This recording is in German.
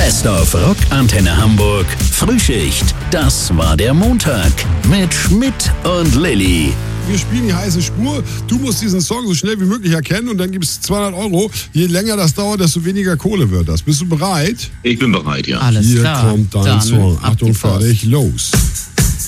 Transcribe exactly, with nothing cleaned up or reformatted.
Best of Rock Antenne Hamburg. Frühschicht. Das war der Montag. Mit Schmidt und Lilly. Wir spielen die heiße Spur. Du musst diesen Song so schnell wie möglich erkennen und dann gibt es zweihundert Euro. Je länger das dauert, desto weniger Kohle wird das. Bist du bereit? Ich bin bereit, ja. Alles Hier klar. kommt dein Dann Song. ab Achtung, die Post. fertig, los.